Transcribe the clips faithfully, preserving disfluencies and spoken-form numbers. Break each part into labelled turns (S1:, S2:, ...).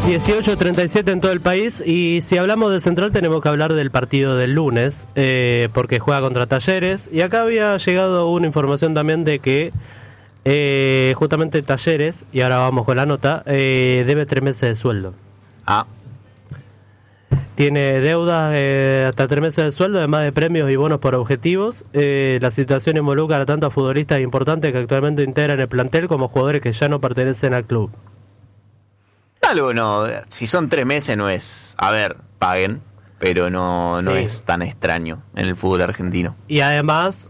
S1: dieciocho treinta y siete en todo el país, y si hablamos de Central tenemos que hablar del partido del lunes, eh, porque juega contra Talleres, y acá había llegado una información también de que eh, justamente Talleres, y ahora vamos con la nota, eh, debe tres meses de sueldo.
S2: Ah.
S1: Tiene deudas eh, hasta tres meses de sueldo, además de premios y bonos por objetivos. Eh, la situación involucra tanto a futbolistas importantes que actualmente integran el plantel como jugadores que ya no pertenecen al club.
S2: Algo no, si son tres meses no es, a ver, paguen, pero no, no
S1: Sí.
S2: es tan extraño en el fútbol argentino.
S1: Y además,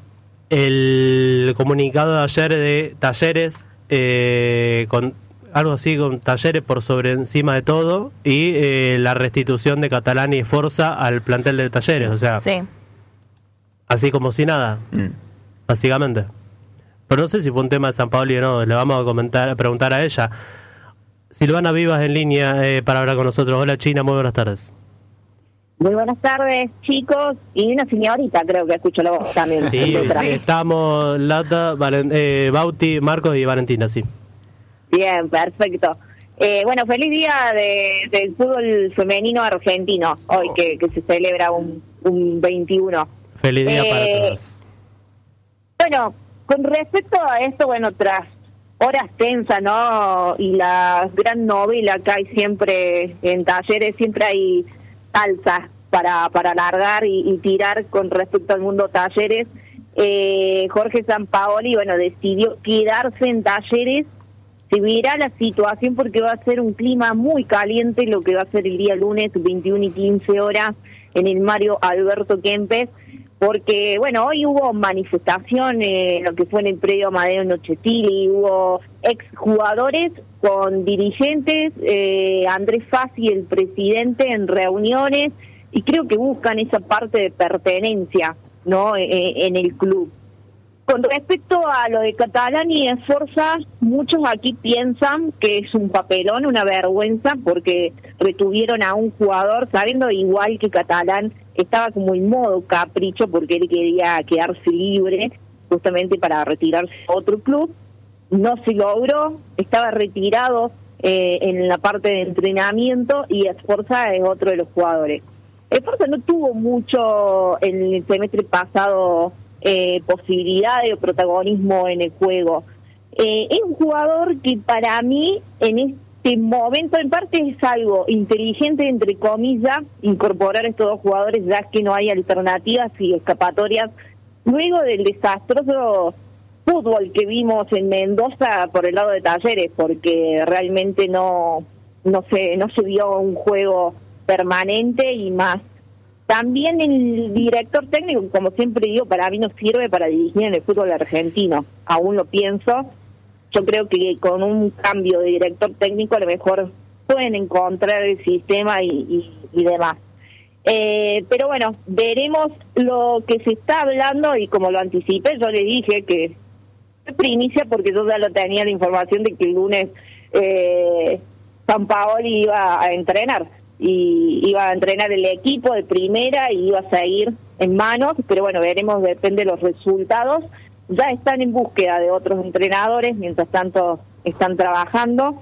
S1: el comunicado de ayer de Talleres, eh, con algo así, con Talleres por sobre encima de todo, y eh, la restitución de Catalán y Esforza al plantel de Talleres, o sea,
S3: Sí.
S1: así como si nada,
S2: Mm.
S1: básicamente. Pero no sé si fue un tema de San Paoli o no, le vamos a comentar, a preguntar a ella. Silvana Vivas en línea eh, para hablar con nosotros. Hola China, muy buenas tardes.
S4: Muy buenas tardes, chicos, y una señorita creo que escucho la voz también.
S1: Sí,
S4: detrás.
S1: sí, estamos Lata, Valen, eh, Bauti, Marcos y Valentina, sí.
S4: Bien, perfecto. Eh, bueno, feliz día de, del fútbol femenino argentino, hoy que, que se celebra un, un veintiuno.
S1: Feliz día
S4: Eh,
S1: para todos.
S4: Bueno, con respecto a esto, bueno, tras horas tensas, ¿no? Y la gran novela que hay siempre en Talleres, siempre hay salsas para, para alargar y, y tirar con respecto al mundo Talleres. Eh, Jorge Sampaoli, bueno, decidió quedarse en Talleres. Se verá la situación porque va a ser un clima muy caliente lo que va a ser el día lunes, veintiuna y quince horas, en el Mario Alberto Kempes, porque, bueno, hoy hubo manifestación, eh, lo que fue en el predio Amadeo Nochettili, hubo exjugadores con dirigentes, eh, Andrés Fassi, el presidente, en reuniones, y creo que buscan esa parte de pertenencia, ¿no?, eh, en el club. Con respecto a lo de Catalán y Esforza, muchos aquí piensan que es un papelón, una vergüenza, porque retuvieron a un jugador sabiendo igual que Catalán estaba como en modo capricho porque él quería quedarse libre justamente para retirarse a otro club. No se logró, estaba retirado eh, en la parte de entrenamiento, y Esforza es otro de los jugadores. Esforza no tuvo mucho en el semestre pasado Eh, posibilidades o protagonismo en el juego. Eh, es un jugador que para mí en este momento en parte es algo inteligente, entre comillas, incorporar a estos dos jugadores ya que no hay alternativas y escapatorias luego del desastroso fútbol que vimos en Mendoza por el lado de Talleres, porque realmente no no se no se vio un juego permanente, y más también el director técnico, como siempre digo, para mí no sirve para dirigir en el fútbol argentino. Aún lo pienso. Yo creo que con un cambio de director técnico a lo mejor pueden encontrar el sistema y, y, y demás. Eh, pero bueno, veremos lo que se está hablando, y como lo anticipé, yo le dije que es primicia porque yo ya lo tenía la información de que el lunes eh, Sampaoli iba a entrenar. Y iba a entrenar el equipo de primera y iba a seguir en manos, pero bueno, veremos, depende de los resultados. Ya están en búsqueda de otros entrenadores, mientras tanto están trabajando.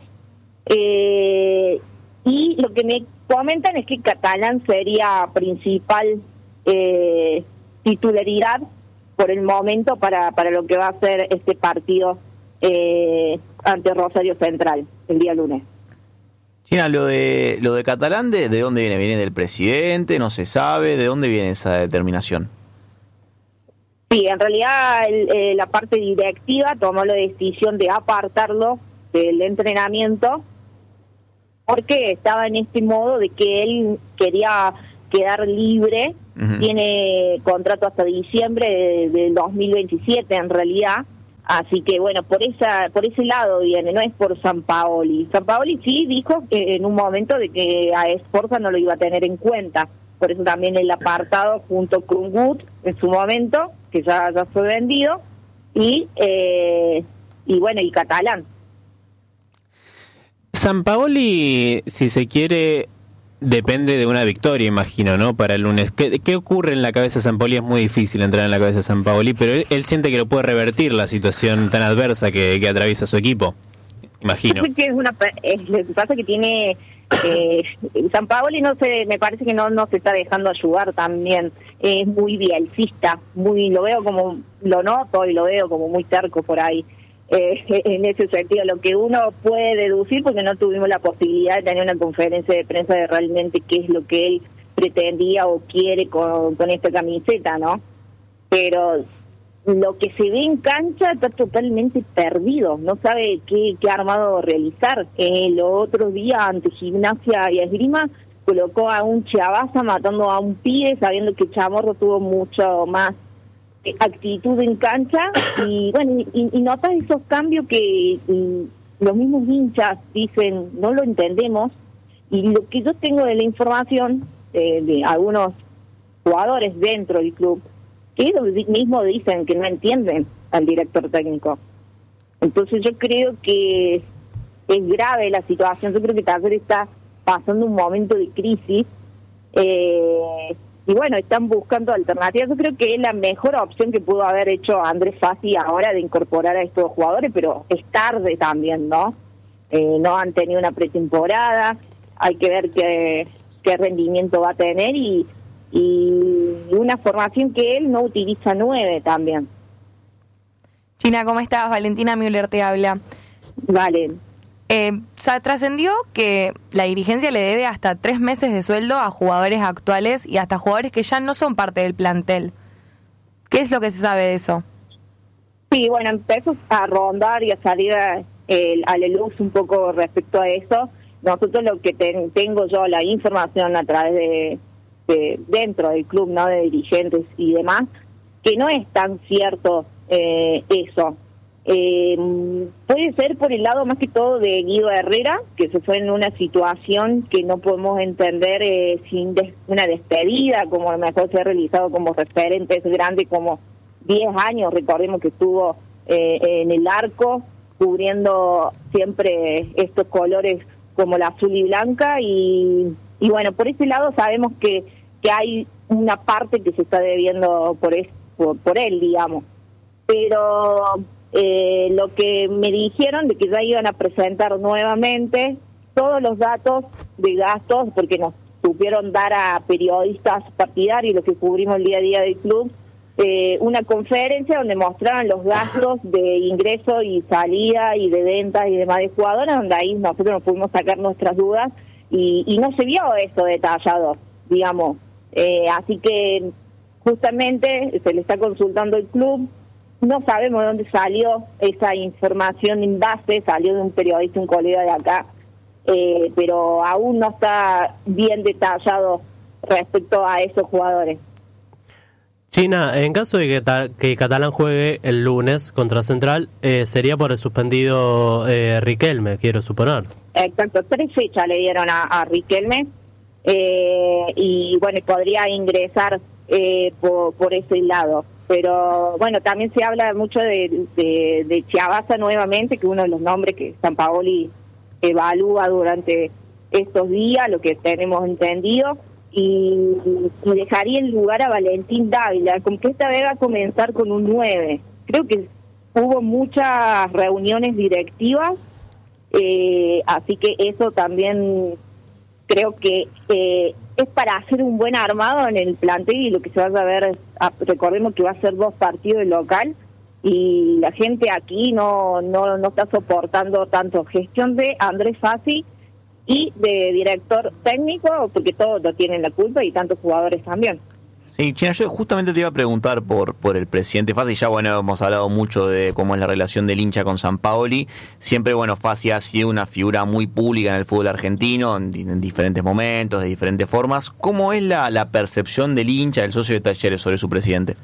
S4: Eh, y lo que me comentan es que Catalán sería principal eh, titularidad por el momento para, para lo que va a ser este partido eh, ante Rosario Central el día lunes.
S2: China, lo de lo de Catalán, ¿de, de dónde viene? ¿Viene del presidente? ¿No se sabe? ¿De dónde viene esa determinación?
S4: Sí, en realidad el, eh, la parte directiva tomó la decisión de apartarlo del entrenamiento porque estaba en este modo de que él quería quedar libre. Uh-huh. Tiene contrato hasta diciembre de, del dos mil veintisiete en realidad. Así que bueno, por esa por ese lado viene, no es por Sampaoli. Sampaoli sí dijo que en un momento de que a Esforza no lo iba a tener en cuenta, por eso también el apartado junto con Gut en su momento, que ya, ya fue vendido, y eh, y bueno, y Catalán.
S5: Sampaoli, si se quiere, depende de una victoria, imagino, ¿no? Para el lunes. ¿Qué, qué ocurre en la cabeza de Sampaoli? Es muy difícil entrar en la cabeza de Sampaoli, pero él, él siente que lo puede revertir la situación tan adversa que, que atraviesa su equipo, imagino.
S4: Que es una, es, lo que pasa es que tiene Eh, Sampaoli no se, me parece que no, no se está dejando ayudar también. Es muy bielcista, muy, lo veo como, lo noto y lo veo como muy terco por ahí. Eh, en ese sentido, lo que uno puede deducir, porque no tuvimos la posibilidad de tener una conferencia de prensa de realmente qué es lo que él pretendía o quiere con, con esta camiseta, ¿no? Pero lo que se ve en cancha está totalmente perdido, no sabe qué, qué armado realizar. Eh, los otros días, ante Gimnasia y Esgrima, colocó a un Chiabaza matando a un pibe, sabiendo que Chamorro tuvo mucho más actitud en cancha, y bueno, y, y notas esos cambios que y, los mismos hinchas dicen, no lo entendemos, y lo que yo tengo de la información eh, de algunos jugadores dentro del club, que ellos mismos dicen que no entienden al director técnico. Entonces yo creo que es grave la situación, yo creo que Talleres está pasando un momento de crisis, eh, y bueno, están buscando alternativas. Yo creo que es la mejor opción que pudo haber hecho Andrés Fassi ahora de incorporar a estos jugadores, pero es tarde también, ¿no? Eh, no han tenido una pretemporada, hay que ver qué, qué rendimiento va a tener y, y una formación que él no utiliza nueve también.
S3: China, ¿cómo estás? Valentina Müller te habla.
S4: Vale.
S3: Eh, se trascendió que la dirigencia le debe hasta tres meses de sueldo a jugadores actuales y hasta jugadores que ya no son parte del plantel. ¿Qué es lo que se sabe de eso?
S4: Sí, bueno, empezó a rondar y a salir eh, a la luz un poco respecto a eso. Nosotros lo que ten, tengo yo, la información a través de, de dentro del club, ¿no? De dirigentes y demás, que no es tan cierto eh, eso. Eh, puede ser por el lado más que todo de Guido Herrera, que se fue en una situación que no podemos entender eh, sin des- una despedida, como a lo mejor se ha realizado como referente, es grande como diez años, recordemos que estuvo eh, en el arco, cubriendo siempre estos colores como la azul y blanca, y, y bueno, por ese lado sabemos que, que hay una parte que se está debiendo por, es, por, por él, digamos, pero... Eh, lo que me dijeron de que ya iban a presentar nuevamente todos los datos de gastos, porque nos supieron dar a periodistas partidarios, los que cubrimos el día a día del club, eh, una conferencia donde mostraban los gastos de ingreso y salida y de ventas y demás de jugadores, donde ahí nosotros nos pudimos sacar nuestras dudas y, y no se vio eso detallado, digamos. Eh, así que justamente se le está consultando el club. No sabemos de dónde salió esa información en base, salió de un periodista, un colega de acá, eh, pero aún no está bien detallado respecto a esos jugadores.
S1: China, en caso de que, ta- que Catalán juegue el lunes contra Central, eh, sería por el suspendido eh, Riquelme, quiero suponer.
S4: Exacto, tres fechas le dieron a, a Riquelme, eh, y bueno, podría ingresar eh, por, por ese lado. Pero bueno, también se habla mucho de, de, de Chiabaza nuevamente, que es uno de los nombres que Sampaoli evalúa durante estos días, lo que tenemos entendido, y, y dejaría en lugar a Valentín Dávila, como que esta vez va a comenzar con un nueve. Creo que hubo muchas reuniones directivas, eh, así que eso también creo que eh, es para hacer un buen armado en el plantel, y lo que se va a ver, recordemos que va a ser dos partidos de local, y la gente aquí no no no está soportando tanto gestión de Andrés Fassi y de director técnico, porque todos lo tienen la culpa y tantos jugadores también.
S2: Sí, China, yo justamente te iba a preguntar por por el presidente Fassi. Ya, bueno, hemos hablado mucho de cómo es la relación del hincha con Sampaoli. Siempre, bueno, Fassi ha sido una figura muy pública en el fútbol argentino, en, en diferentes momentos, de diferentes formas. ¿Cómo es la, la percepción del hincha, del socio de Talleres, sobre su presidente?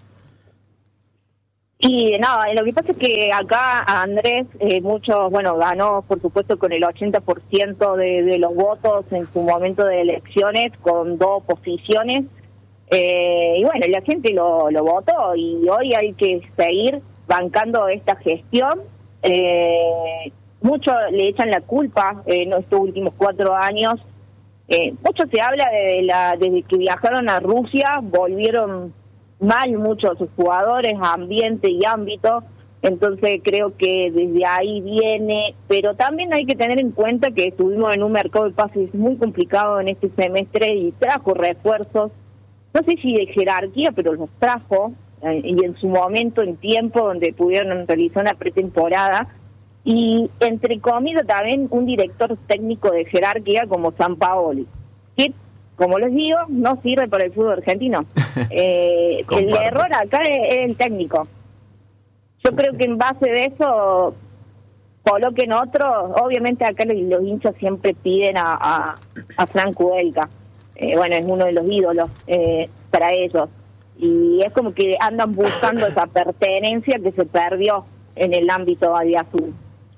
S4: Y nada, lo que pasa es que acá Andrés, eh, muchos, bueno, ganó por supuesto con el ochenta por ciento de, de los votos en su momento de elecciones, con dos posiciones. Eh, y bueno, la gente lo, lo votó, y hoy hay que seguir bancando esta gestión. Eh, muchos le echan la culpa en estos últimos cuatro años. Eh, mucho se habla de la desde que viajaron a Rusia, volvieron mal muchos de sus jugadores, ambiente y ámbito. Entonces creo que desde ahí viene, pero también hay que tener en cuenta que estuvimos en un mercado de pases muy complicado en este semestre y trajo refuerzos, no sé si de jerarquía, pero los trajo, eh, y en su momento, en tiempo, donde pudieron realizar una pretemporada, y entre comillas también un director técnico de jerarquía como Sampaoli, que, como les digo, no sirve para el fútbol argentino. eh, el error acá es, es el técnico. Yo creo que en base de eso coloquen otro. Obviamente acá los, los hinchas siempre piden a, a, a Franco Elka. Eh, bueno, es uno de los ídolos eh, para ellos. Y es como que andan buscando esa pertenencia que se perdió en el ámbito azul.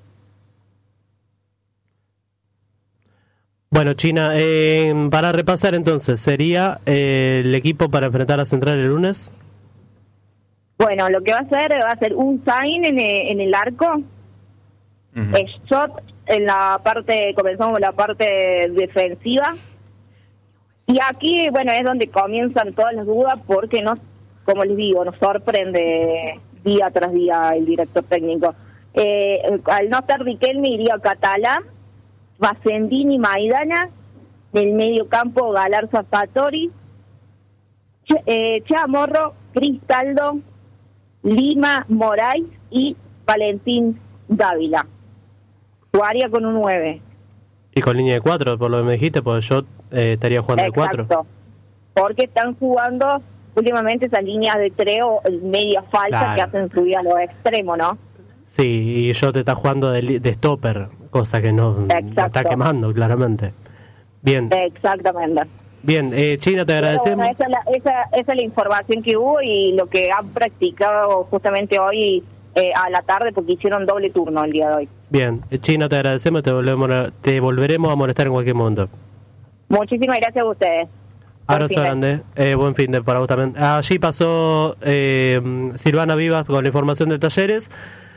S1: Bueno, China, eh, para repasar entonces, ¿sería eh, el equipo para enfrentar a Central el lunes?
S4: Bueno, lo que va a hacer va a ser un sign en el, en el arco, uh-huh. el shot en la parte, comenzamos con la parte defensiva, y aquí, bueno, es donde comienzan todas las dudas, porque no, como les digo, nos sorprende día tras día el director técnico. Eh, al no estar Riquelme iría Catalán, Basendini, Maidana, del medio campo Galarza, Fatori, Ch eh, Chamorro, Cristaldo, Lima, Moraes y Valentín Dávila. Jugaría con un nueve.
S1: Y con línea de cuatro, por lo que me dijiste, porque yo eh, estaría jugando de cuatro.
S4: Exacto. Porque están jugando últimamente esas líneas de tres o media falsa, claro, que hacen subir a los extremos, ¿no?
S1: Sí, y yo te está jugando de, de stopper, cosa que no, no está quemando, claramente. Bien.
S4: Exactamente.
S1: Bien, eh, China, te agradecemos.
S4: Bueno, esa, es la, esa, esa es la información que hubo y lo que han practicado justamente hoy eh, a la tarde, porque hicieron doble turno el día de hoy.
S1: Bien, eh, China, te agradecemos, te, volvemos a, te volveremos a molestar en cualquier momento.
S4: Muchísimas gracias a ustedes.
S1: Abrazo grande, eh, buen fin de para vos también. Allí pasó eh, Silvana Vivas con la información de Talleres.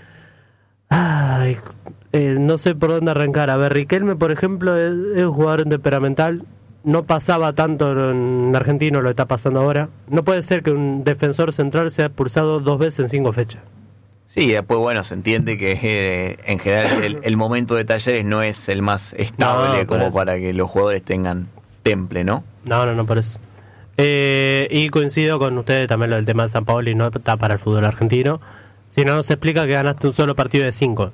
S1: Ay, eh, no sé por dónde arrancar. A ver, Riquelme, por ejemplo, es, es un jugador temperamental. No pasaba tanto en Argentino, lo está pasando ahora. No puede ser que un defensor central sea expulsado dos veces en cinco fechas.
S2: Sí, después, bueno, se entiende que eh, en general el, el momento de Talleres no es el más estable, no, como eso, para que los jugadores tengan temple, ¿no?
S1: No, no, no, por eso. Eh, y coincido con ustedes también lo del tema de Sampaoli, no está para el fútbol argentino. Si no, nos explica que ganaste un solo partido de cinco.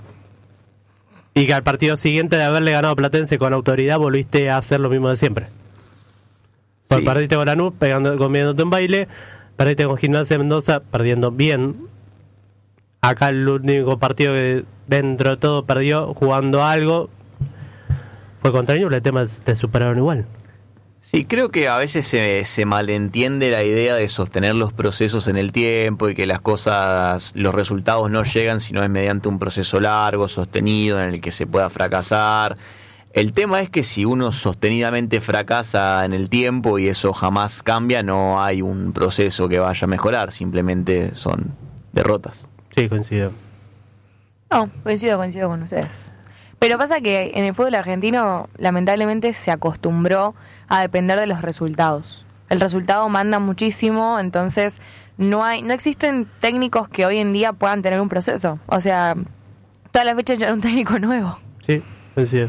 S1: Y que al partido siguiente de haberle ganado a Platense con autoridad volviste a hacer lo mismo de siempre. Sí. Perdiste con Lanús, pegando, comiéndote un baile. Perdiste con Gimnasia de Mendoza, perdiendo bien. Acá el único partido que dentro de todo perdió jugando algo fue contra ellos. El tema te superaron igual.
S2: Sí, creo que a veces se, se malentiende la idea de sostener los procesos en el tiempo y que las cosas, los resultados no llegan si no es mediante un proceso largo, sostenido, en el que se pueda fracasar. El tema es que si uno sostenidamente fracasa en el tiempo y eso jamás cambia, no hay un proceso que vaya a mejorar, simplemente son derrotas.
S1: Sí, coincido.
S3: No, coincido, coincido con ustedes. Pero pasa que en el fútbol argentino lamentablemente se acostumbró a depender de los resultados. El resultado manda muchísimo, entonces no hay, no existen técnicos que hoy en día puedan tener un proceso. O sea, toda la fecha ya era un técnico nuevo.
S1: Sí, coincido.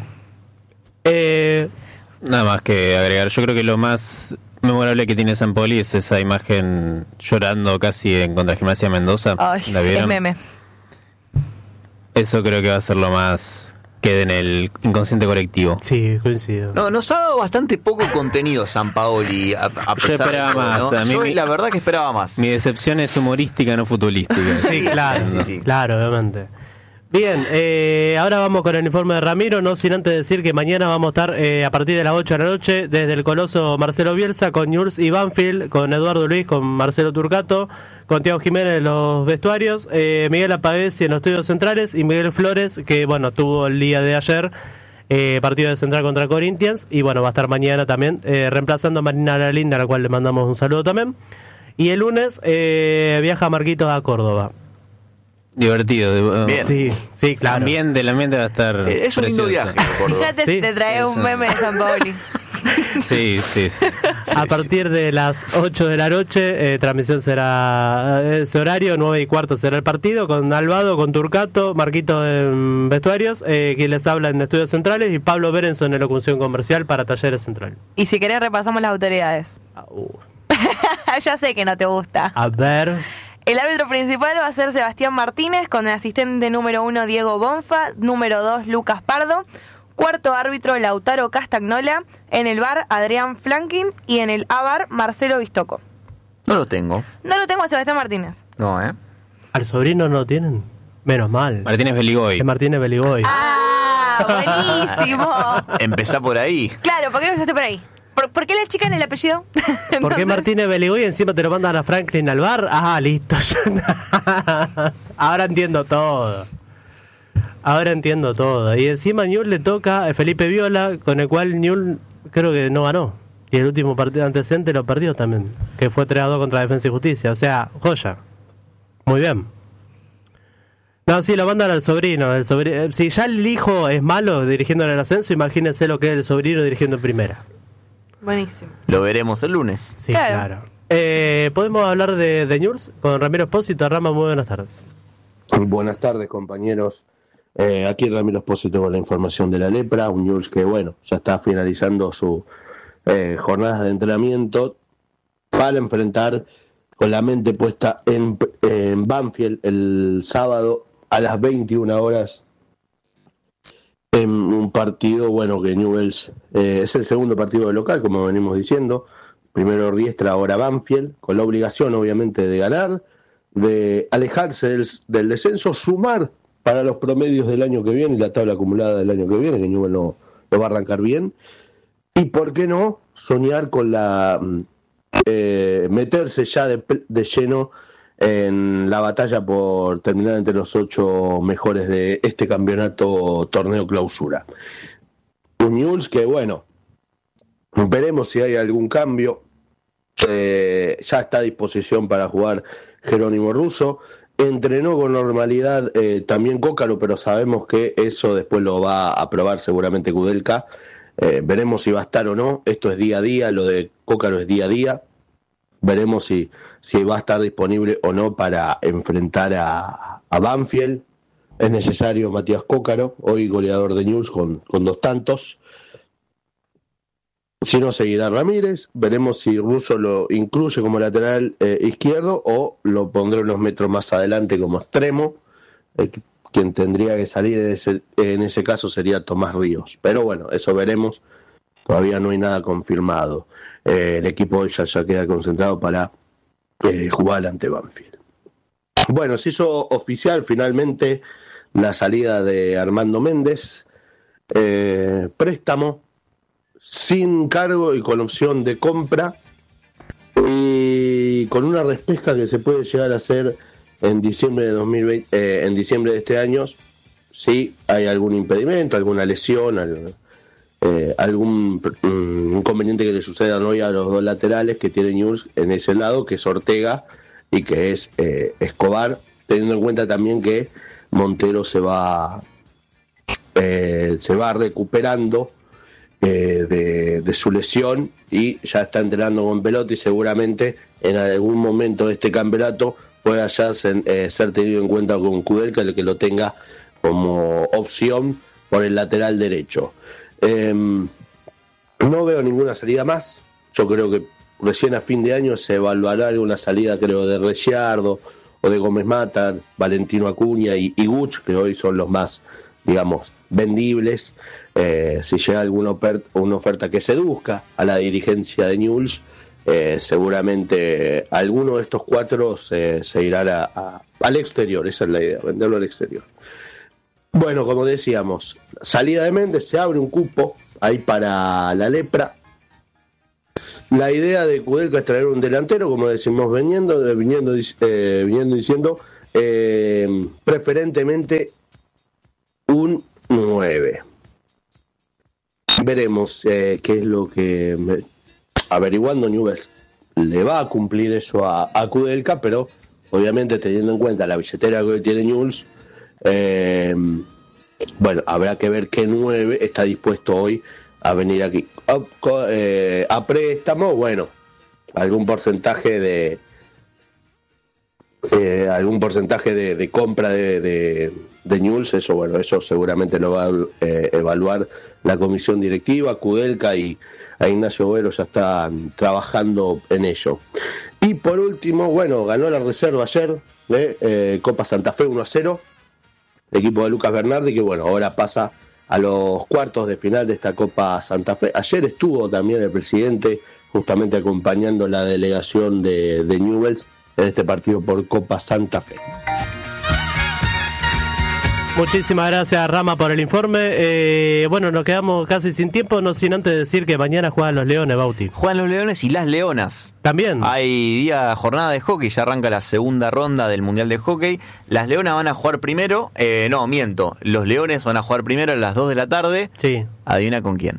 S1: Eh,
S5: Nada más que agregar, yo creo que lo más memorable que tiene Sampaoli es esa imagen llorando casi en contra Gimnasia Mendoza.
S3: Ay,
S5: ¿La vieron?
S3: Es meme.
S5: Eso creo que va a ser lo más que en el inconsciente colectivo.
S1: Sí, coincido.
S2: No, nos ha dado bastante poco contenido Sampaoli, a, a pesar
S5: Yo esperaba
S2: de todo,
S5: más.
S2: ¿no?
S5: A mí
S2: Yo
S5: mi,
S2: la verdad que esperaba más.
S5: Mi decepción es humorística, no futbolística.
S1: Sí, claro, sí, sí. Claro, obviamente. Bien, eh, ahora vamos con el informe de Ramiro, no sin antes decir que mañana vamos a estar eh, a partir de las ocho de la noche desde el Coloso Marcelo Bielsa con Nurs y Banfield, con Eduardo Luis, con Marcelo Turcato, con Tiago Jiménez en los vestuarios, eh, Miguel Apavesi en los estudios centrales y Miguel Flores, que bueno, tuvo el día de ayer eh, partido de Central contra Corinthians y bueno, va a estar mañana también eh, reemplazando a Marina Lalinda, a la cual le mandamos un saludo también. Y el lunes eh, viaja Marquitos a Córdoba.
S5: Divertido.
S2: Bien.
S1: Sí, sí, claro.
S5: El ambiente, el ambiente va a estar
S2: eh, es un lindo viaje.
S3: Fíjate
S1: sí,
S3: si te trae un meme de Sampaoli.
S5: Sí, sí, sí.
S1: A partir de las ocho de la noche, eh, transmisión será ese horario, nueve y cuarto será el partido, con Alvado, con Turcato, Marquito en vestuarios, eh, quien les habla en Estudios Centrales, y Pablo Berenson en locución comercial para Talleres Central.
S3: Y si querés repasamos las autoridades.
S1: Ah, uh.
S3: Ya sé que no te gusta.
S1: A ver...
S3: El árbitro principal va a ser Sebastián Martínez, con el asistente número uno Diego Bonfa, número dos Lucas Pardo, cuarto árbitro Lautaro Castagnola, en el V A R Adrián Flankin y en el A V A R Marcelo Vistoco.
S2: No lo tengo.
S3: No lo tengo a Sebastián Martínez.
S2: No, ¿eh?
S1: ¿Al sobrino no lo tienen? Menos mal.
S5: Martínez Beligoy.
S1: Es Martínez Beligoy.
S3: ¡Ah! ¡Buenísimo!
S2: Empezá por ahí.
S3: Claro, ¿por qué no empezaste por ahí? ¿Por, ¿Por qué le achican el apellido?
S1: ¿Por qué
S3: Entonces-
S1: Martínez Beligoy encima te lo mandan a Franklin al bar? Ah, listo. Ahora entiendo todo. Ahora entiendo todo. Y encima a Newell le toca a Felipe Viola, con el cual Newell creo que no ganó. Y el último partido antecedente lo perdió también, que fue tres a dos contra Defensa y Justicia. O sea, joya. Muy bien. No, sí, lo mandan al sobrino. El sobrino. Si ya el hijo es malo dirigiendo en el ascenso, imagínense lo que es el sobrino dirigiendo en primera.
S3: Buenísimo.
S2: Lo veremos el lunes.
S1: Sí,
S3: Claro.
S1: claro. Eh, ¿Podemos hablar de, de Newell's con Ramiro Espósito? Rama, muy buenas tardes.
S6: Buenas tardes, compañeros. Eh, aquí Ramiro Espósito con la información de la lepra. Un Newell's que, bueno, ya está finalizando su eh, jornadas de entrenamiento para enfrentar con la mente puesta en, en Banfield el sábado a las veintiuna horas en un partido, bueno, que Newell's eh, es el segundo partido de local, como venimos diciendo. Primero Riestra, ahora Banfield, con la obligación, obviamente, de ganar, de alejarse del, del descenso, sumar para los promedios del año que viene y la tabla acumulada del año que viene, que Newell's no, no va a arrancar bien. Y, ¿por qué no?, soñar con la... Eh, meterse ya de, de lleno en la batalla por terminar entre los ocho mejores de este campeonato torneo clausura. Un Newell's que, bueno, veremos si hay algún cambio. Eh, ya está a disposición para jugar Jerónimo Russo. Entrenó con normalidad eh, también Cócaro, pero sabemos que eso después lo va a probar seguramente Kudelka. Eh, veremos si va a estar o no. Esto es día a día, lo de Cócaro es día a día. Veremos si, si va a estar disponible o no para enfrentar a, a Banfield. Es necesario Matías Cócaro, hoy goleador de Newell's con, con dos tantos. Si no, seguirá Ramírez. Veremos si Russo lo incluye como lateral eh, izquierdo o lo pondrá unos metros más adelante como extremo. Eh, quien tendría que salir en ese, en ese caso sería Tomás Ríos. Pero bueno, eso veremos. Todavía no hay nada confirmado. Eh, el equipo hoy ya, ya queda concentrado para eh, jugar ante Banfield. Bueno, se hizo oficial finalmente la salida de Armando Méndez. Eh, préstamo sin cargo y con opción de compra. Y con una repesca que se puede llegar a hacer en diciembre de dos mil veinte, eh, en diciembre de este año, si hay algún impedimento, alguna lesión, algo, Eh, algún um, inconveniente que le suceda hoy a los dos laterales que tiene Newell's en ese lado, que es Ortega y que es eh, Escobar, teniendo en cuenta también que Montero se va eh, se va recuperando eh, de, de su lesión y ya está entrenando con pelota y seguramente en algún momento de este campeonato pueda ya ser, eh, ser tenido en cuenta con Kudelka, el que lo tenga como opción por el lateral derecho. Eh, no veo ninguna salida más. Yo creo que recién a fin de año se evaluará alguna salida, creo, de Ricciardo o de Gómez Mata, Valentino Acuña y, y Guch, que hoy son los más, digamos, vendibles. Eh, si llega alguna oferta, una oferta que seduzca a la dirigencia de Newell's, eh, seguramente alguno de estos cuatro se, se irá a, a, al exterior. Esa es la idea, venderlo al exterior. Bueno, como decíamos, salida de Méndez, se abre un cupo ahí para la lepra. La idea de Kudelka es traer un delantero, como decimos, viniendo, viniendo, eh, viniendo diciendo, eh, preferentemente un nueve. Veremos eh, qué es lo que, me, averiguando Newell's, le va a cumplir eso a, a Kudelka, pero obviamente teniendo en cuenta la billetera que hoy tiene Newell's, Eh, bueno, habrá que ver qué nueve está dispuesto hoy a venir aquí. A, eh, a préstamo, bueno, algún porcentaje de eh, algún porcentaje de, de compra de, de, de Newell's, eso bueno, eso seguramente lo va a eh, evaluar la comisión directiva. Kudelka y a Ignacio Boero ya están trabajando en ello. Y por último, bueno, ganó la reserva ayer de eh, Copa Santa Fe uno a cero, el equipo de Lucas Bernardi, que bueno, ahora pasa a los cuartos de final de esta Copa Santa Fe. Ayer estuvo también el presidente justamente acompañando la delegación de, de Newell's en este partido por Copa Santa Fe.
S1: Muchísimas gracias, Rama, por el informe. Eh, bueno, nos quedamos casi sin tiempo, no sin antes decir que mañana juegan los Leones, Bauti.
S2: Juegan los Leones y las Leonas.
S1: También.
S2: Hay día jornada de hockey, ya arranca la segunda ronda del Mundial de Hockey. Las Leonas van a jugar primero, eh, no, miento, los Leones van a jugar primero a las dos de la tarde.
S1: Sí.
S2: ¿Adivina con quién?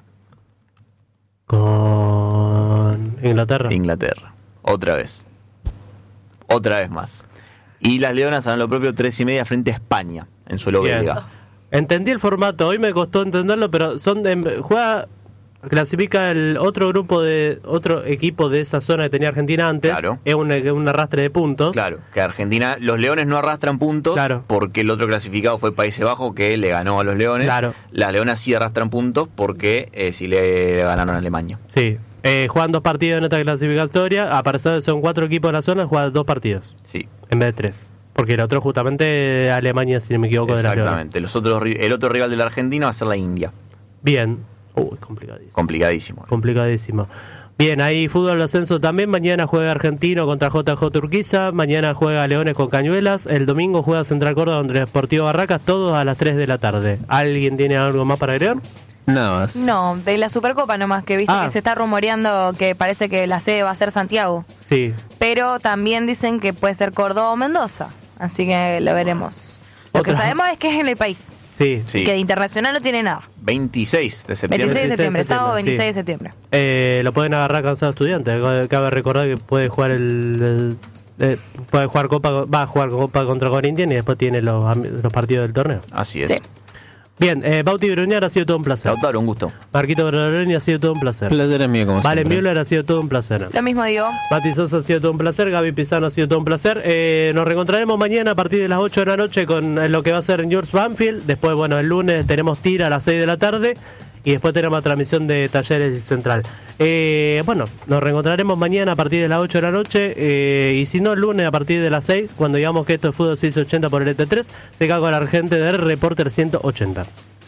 S1: Con Inglaterra.
S2: Inglaterra, otra vez. Otra vez más. Y las Leonas harán lo propio tres y media frente a España, en suelo belga.
S1: Entendí el formato, hoy me costó entenderlo, pero son de, juega, clasifica el otro grupo de otro equipo de esa zona que tenía Argentina antes.
S2: Claro.
S1: Es un, un arrastre de puntos.
S2: Claro, que Argentina, los Leones no arrastran puntos,
S1: claro,
S2: porque el otro clasificado fue Países Bajos, que le ganó a los Leones.
S1: Claro.
S2: Las Leonas sí arrastran puntos porque eh, sí le ganaron a Alemania.
S1: Sí. Eh, juegan dos partidos en esta clasificatoria. A pesar de que son cuatro equipos de la zona, juegan dos partidos.
S2: Sí.
S1: En vez de tres. Porque el otro justamente Alemania, si no me equivoco, de la
S2: Exactamente. Los otros, el otro rival de la Argentina va a ser la India.
S1: Bien. Uy, complicadísimo.
S2: Complicadísimo.
S1: Complicadísimo. Bien, ahí fútbol de ascenso también. Mañana juega Argentino contra J J Urquiza. Mañana juega Leones con Cañuelas. El domingo juega Central Córdoba contra Deportivo Barracas. Todos a las tres de la tarde. ¿Alguien tiene algo más para agregar?
S5: Nada más.
S3: No, de la Supercopa nomás, que viste
S1: Ah.
S3: que se está rumoreando que parece que la sede va a ser Santiago.
S1: Sí.
S3: Pero también dicen que puede ser Córdoba o Mendoza. Así que lo veremos. Lo
S1: Otra.
S3: que sabemos es que es en el país.
S1: Sí.
S2: Sí.
S3: Y que de internacional no tiene nada.
S2: veintiséis de septiembre.
S3: veintiséis de septiembre, sábado
S1: sí.
S3: veintiséis de septiembre.
S1: Eh, lo pueden agarrar cansado estudiante. Cabe recordar que puede jugar el, el eh, puede jugar Copa, va a jugar Copa contra Corinthians y después tiene los, los partidos del torneo.
S2: Así es.
S3: Sí.
S1: Bien, eh, Bauti Bruñar, ha sido todo un placer.
S2: Lautaro, un gusto.
S1: Marquito Berloni, ha sido todo un placer.
S5: El placer es mío, como
S1: Vale
S5: siempre.
S1: Müller, ha sido todo un placer.
S3: Lo mismo digo.
S1: Mati Sosa, ha sido todo un placer. Gaby Pizano, ha sido todo un placer. Eh, nos reencontraremos mañana a partir de las ocho de la noche con eh, lo que va a ser Newell's Banfield. Después, bueno, el lunes tenemos tira a las seis de la tarde. Y después tenemos la transmisión de Talleres y Central. Eh, bueno, nos reencontraremos mañana a partir de las ocho de la noche. Eh, y si no, el lunes a partir de las seis, cuando digamos que esto es Fútbol seiscientos ochenta por el E T tres, se cae con la gente del Reporter ciento ochenta.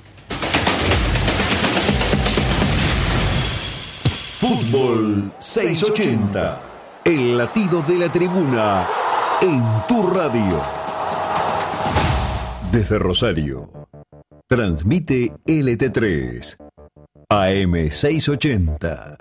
S7: Fútbol seiscientos ochenta, el latido de la tribuna en tu radio. Desde Rosario, transmite L T tres, A M seiscientos ochenta.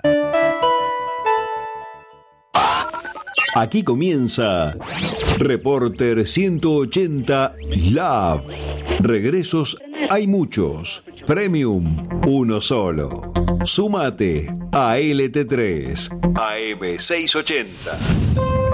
S7: Aquí comienza Reporter ciento ochenta Lab. Regresos hay muchos, Premium uno solo. Súmate a L T tres, A M seiscientos ochenta.